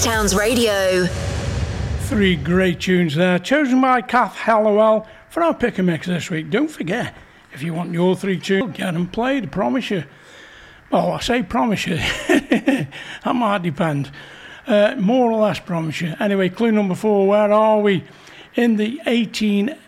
Towns Radio. Three great tunes there, chosen by Kath Hallowell for our pick and mix this week. Don't forget, if you want your three tunes, get them played, I promise you. Well, I say promise you. That might depend. More or less promise you. Anyway, clue number 4, where are we? In the 1880s,